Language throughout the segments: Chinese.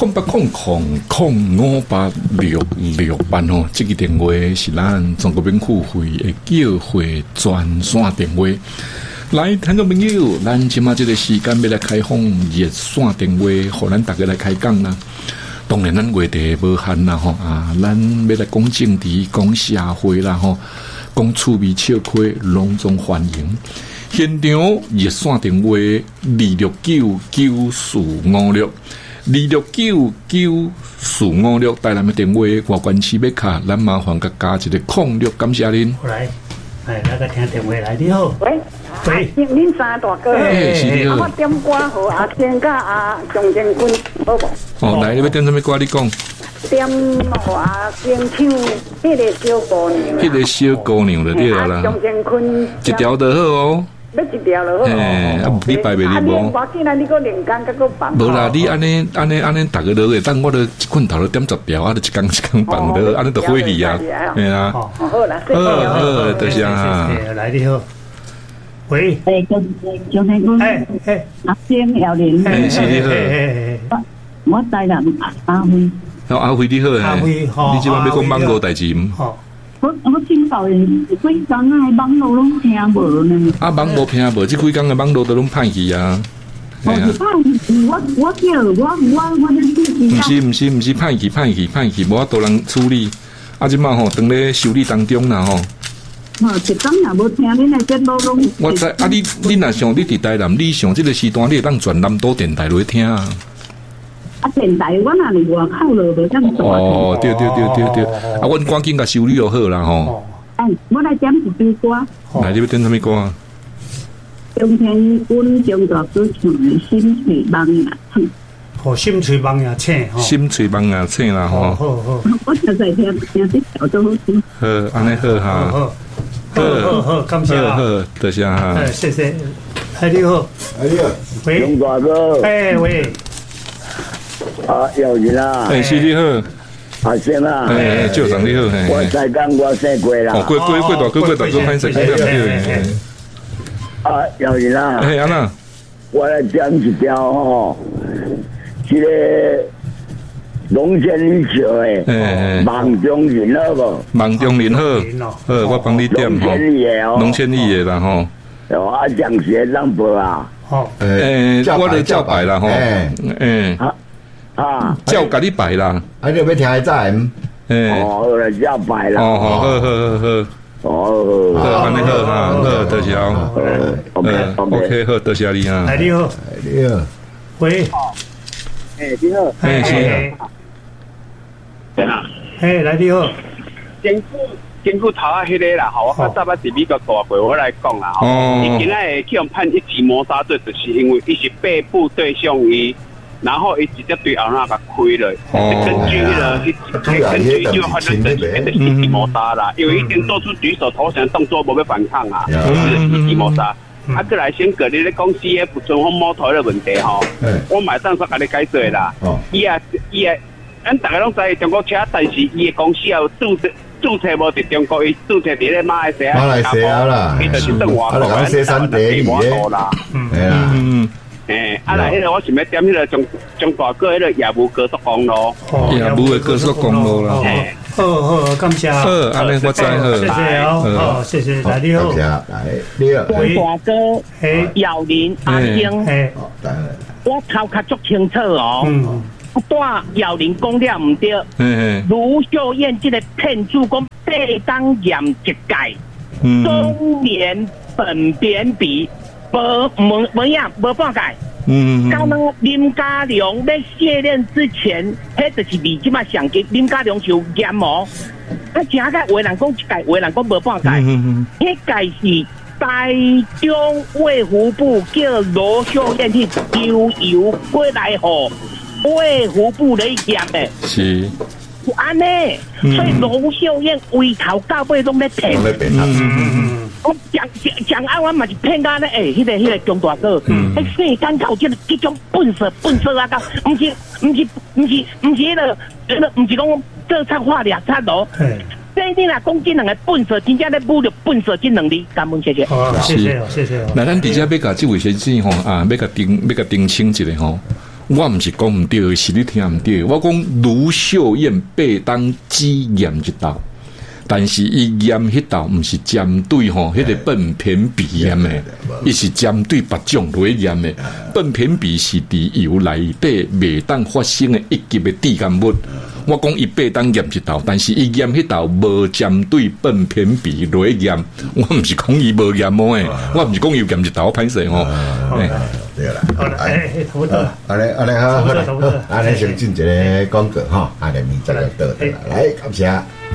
0800058668吼，这个电话是咱中国免付费的叫会专线电话。来，听众朋友，咱今麦这个时间要来开放热线电话，互咱大家来开讲啦。当然，咱话题无限啦吼啊，咱要来讲政治、讲社会啦吼，讲趣味笑亏，隆重欢迎。现场热线电话2699456，2699456，台南的电话外关市要卡，咱麻烦甲加一个06，感谢您。 来，那个听电话来，你好。 喂，恁三大哥， 是你好。 我点歌给阿天甲阿张建军，好无？ 哦，来，你要点什么歌？你讲。 点给阿天唱迄个小姑娘。 迄个小姑娘就对啦。 张建军一条就好哦。 要一条就好。 你拜袂你无？ 我既然你个连工甲个办。 无啦，你安尼，大家都会，等我都一困头都点10条，啊，就一工办的，安尼就会去啊，对啊。 好啦， 好，多谢啊。 来，你好。喂， 张天军，阿星姚玲， 是你好， 我台南阿辉， 阿辉你好， 阿辉， 你即摆要讲网络代志唔？ 我听到人几工啊，网络拢听无呢。 啊，网络听无，即几工的网络都拢歹去啊。 我叫我毋是歹去，无法度人处理。啊，即摆吼，当咧修理當中啦吼。 一天也无听恁的节目拢。 我知啊，你若想你伫台南，你上即个时段，你会当转南都电台落去听啊。 啊，电台我若伫外口落，无当转。 哦，对，啊，阮赶紧甲修理就好啦吼。 我来点一首歌。 来，你要点什么歌啊？ 张天军张大哥唱的《心碎梦也醒》。 好，心碎梦也醒， 心碎梦也醒啦吼。 好，我实在听这条都好听。 好，安尼好哈。 好，感谢啊。 好，多谢哈。 谢谢。你好。 你好。 喂。 张大哥。 喂。 姚人啊。 是你好。 阿星啊。 赵长你好。 我才讲我生过啦。 过大哥，歹势， 姚人啊。 安那？ 我来点一条吼，这个龙泉里笑的梦中人好不？ 梦中人好，我帮你点吼。龙泉里的啦吼。 啊，讲学让播啊。 好， 我都叫白啦吼。叫甲你白啦。 啊，你要听的早唔？我来叫白啦。 好，安尼好哈，好，多谢哦。OK， 好，多谢你啊。 你好，喂， 你好， 是。 来你好。 根据头啊，迄个啦，吼，我较早捌伫美国住过，我来讲啦，吼，伊今仔去用判一级谋杀罪，就是因为伊是被捕对象伊。然后伊直接对后脑甲开了，根据就法律程序，就是一级谋杀啦。因为已经做出举手投降动作，无要反抗啊，就是一级谋杀。啊，过来先个你咧讲 CF 存放摩托的问题吼，我马上说甲你解释啦。伊啊，咱大家拢知中国车，但是伊的公司要注册无伫中国，伊注册伫咧马来西亚啦，伊就是邓华国，咱台湾啦，来，迄个我想要点迄个中大哥迄个业务高速公路， 业务的高速公路啦。 好，感谢。 好，安尼我知好。 谢谢哦，谢谢，来你好， 来你好。 张大哥，姚林阿星，我头壳足清楚哦。带姚林讲了唔对，卢秀燕这个骗子讲被当验一届，中年本扁比。无样，无半改。到那林家良要卸任之前，迄就是你即马上级林家良就严哦。啊，正个话人讲一届，话人讲无半改。迄届是台中卫福部叫罗秀燕去丢油过来吼，卫福部来验的。 是。 安尼，所以罗秀燕回头到尾拢咧骗。我讲安我嘛是骗到咧，迄个中大哥，世间搞这种笨色啊，噶，唔是迄个，唔是讲做策划俩策咯。这你若讲这两个笨色，真正咧侮辱笨色这两字，感恩谢谢。 谢谢。 那咱直接要甲这位先生吼啊，要甲澄清一下吼。 我毋是讲毋对，是你听毋对。我讲卢秀燕被当鸡验一道，但是伊验迄道毋是针对吼迄个苯偏比验诶，伊是针对别种来验诶。苯偏比是伫油内底未当发生诶一级诶致癌物。我讲伊被当验一道，但是伊验迄道无针对苯偏比来验。我毋是讲伊无验诶，我毋是讲伊验一道歹势吼。 对啦，好了，头头， 好嘞，好嘞，先进一个广告哈，阿连咪再来得的来，感谢。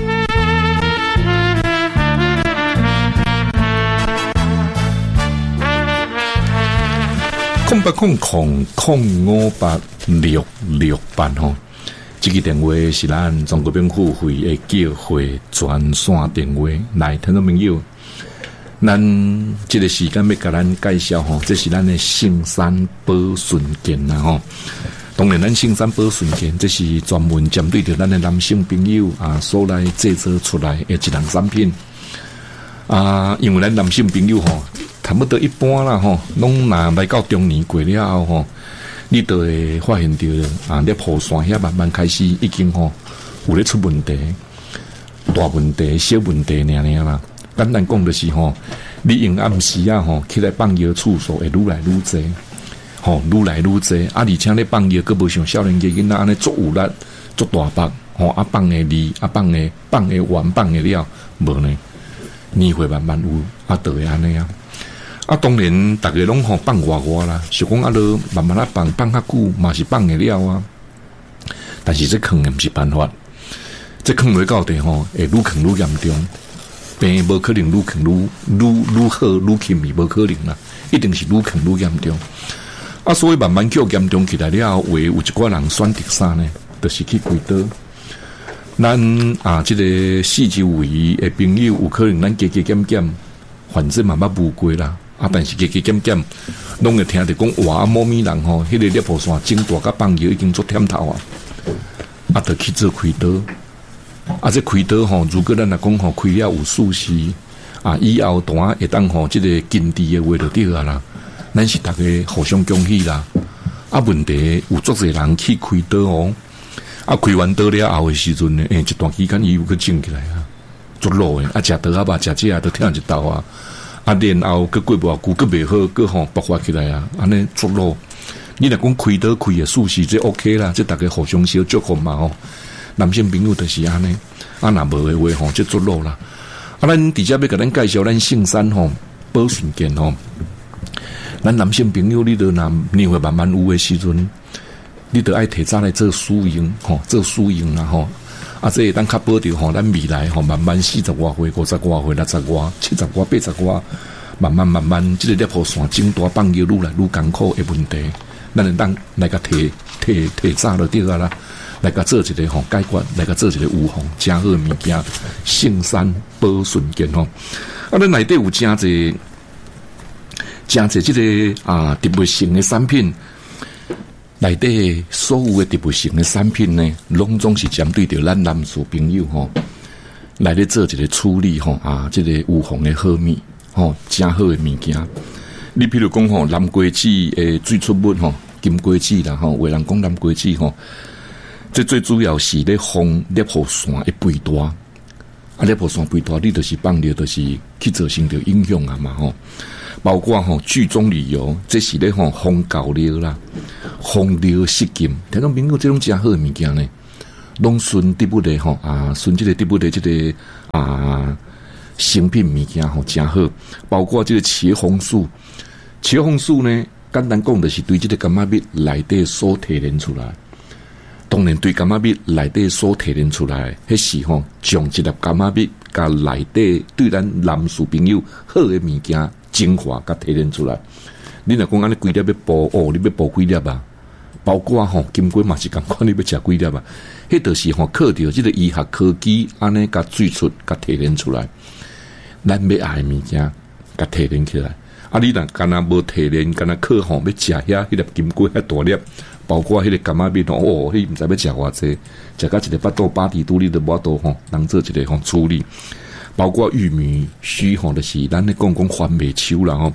0800058668吼，这个电话是咱中国病付费的叫会专线电话，来，听众朋友。咱这个时间要甲咱介绍吼，这是咱的圣山保顺健啦吼。当然，咱圣山保顺健这是专门针对着咱的男性朋友所来制作出来的一项产品因为咱男性朋友吼，差不多一般啦吼，拢若来到中年过了后吼，你就会发现着你抱线遐慢慢开始已经吼有咧出问题，大问题、小问题啦。简单讲就是吼，你用暗时起来放药次数会愈来愈多，愈来愈多而且咧放药佫无像少年家囡仔安尼足有力、足大腹放的力，放的完，放的了无呢？年岁慢慢有就会安尼当然大家拢放外啦，是讲都慢慢放较久嘛是放的了但是这坑的毋是办法，这坑落到底会愈坑愈严重。病无可能愈坑愈好愈轻易，无可能啦，一定是愈坑愈严重。所以慢慢叫严重起来了，有一寡人选择啥呢？就是去开刀。咱这个四周围的朋友有可能咱加减，反正嘛捌无过啦。但是加减，拢会听着讲哇，某咪人迄个裂破线整大甲放药已经做忝头就去做开刀。这开刀如果咱来讲开了有舒适以后单会当这个经济的话就对啦。咱是大家互相恭喜啦。问题有足侪人去开刀开完刀了后的时阵呢，一段时间伊又去整起来足老的食刀吧，食这都听一道然后佮过无久佮袂好，佮爆发起来安尼足老。你若讲开刀开的舒适，这 OK 啦，这大家互相小祝福嘛男性朋友就是安尼，若无的话这足老啦。咱直接要甲咱介绍咱圣山保顺健咱男性朋友你都若年岁慢慢有的时阵，你都爱提早来做输赢做输赢啦这会当较保着咱未来慢慢40多岁、50多岁、60多、70多、80多，慢慢这个裂破线整大放药愈来愈艰苦的问题，咱会当来甲提早就对啦。来甲做一个解决，来甲做一个预防，真好的物件。圣山保顺健咱内底有真侪这个特别性的产品，内底所有的特别性的产品呢，拢总是针对着咱男士朋友来咧做一个处理这个预防的好物真好的物件。你譬如讲南瓜子的最出名金瓜子啦有人讲南瓜子这最主要是咧防裂破线的肥大，裂破线肥大，你就是放尿，就是去造成着影响嘛包括剧中旅游，这是咧防狗尿啦，防尿失禁，听众朋友这种真好的物件呢，拢顺得不得顺这个得不得这个成品物件真好，包括这个茄红素呢，简单讲就是对这个柑仔蜜内底所提炼出来。当然，对柑仔蜜内底所提炼出来，迄是将一粒柑仔蜜甲内底对咱男士朋友好的物件精华甲提炼出来。你若讲安尼几粒要补你要补几粒包括金龟嘛是共款，你要食几粒迄就是靠着这个医学科技安尼甲萃出甲提炼出来，咱要爱的物件甲提炼起来。你若干那无提炼，干那靠要食遐迄粒金龟遐大粒。包括迄个柑仔蜜迄毋知要食偌济，食到一个巴肚巴底肚，你都无度当做一个处理。包括玉米须就是咱咧讲番麦秋啦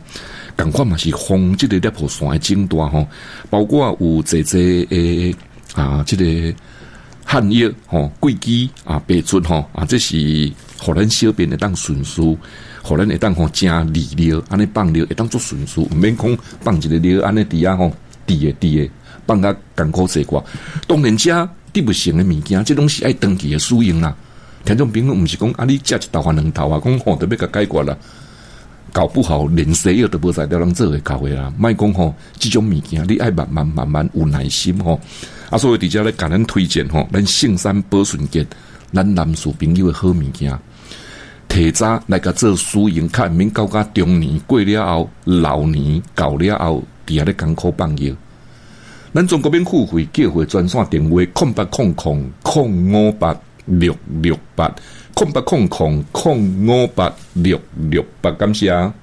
赶快嘛是防这个裂破线的诊断吼，包括有这诶这个汗液吼、桂枝啊、白术吼啊，这是互咱小便会当顺序，互咱会当吼加利尿，安尼放尿会当做顺序，毋免讲放一个尿安尼伫遐吼，滴诶放甲艰苦细寡。当然遮得不成的物件，这拢是爱长期的使用啦。听众朋友毋是讲啊，你食一头还两头啊，讲吼特别甲解决啦。搞不好连西药都无才调人做会到的啦，莫讲吼，这种物件你爱慢慢有耐心吼。啊，所以伫遮咧，甲咱推荐吼，咱圣山保顺节，咱男士朋友的好物件，提早来甲做使用，较免到中年过了后，老年到了后，伫遐咧艰苦放药。咱中国免付费叫回专线电话08000586680800058668，感谢。